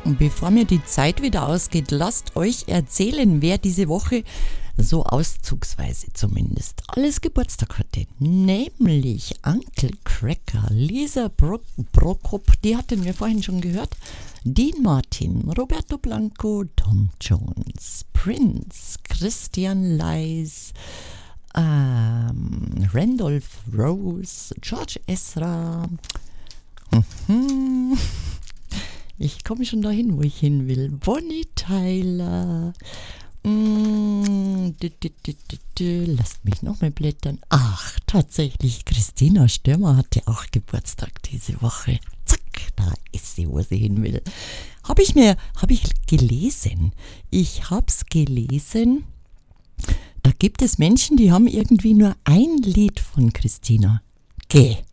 Und bevor mir die Zeit wieder ausgeht, lasst euch erzählen, wer diese Woche, so auszugsweise zumindest, alles Geburtstag hatte. Nämlich Uncle Cracker, Lisa Prokop, die hatten wir vorhin schon gehört, Dean Martin, Roberto Blanco, Tom Jones, Prince, Christian Leis, Randolph Rose, George Ezra. Ich komme schon dahin, wo ich hin will. Bonnie Tyler. Lasst mich noch mal blättern. Ach, tatsächlich, Christina Stürmer hatte auch Geburtstag diese Woche. Zack, da ist sie, wo sie hin will. Habe ich gelesen. Ich hab's gelesen. Da gibt es Menschen, die haben irgendwie nur ein Lied von Christina. Geh.